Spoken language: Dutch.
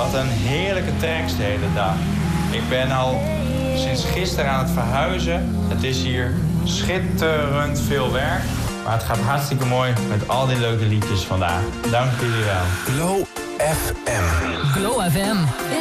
Wat een heerlijke tracks de hele dag. Ik ben al sinds gisteren aan het verhuizen. Het is hier schitterend veel werk. Maar het gaat hartstikke mooi met al die leuke liedjes vandaag. Dank jullie wel. Glow FM. Glow FM.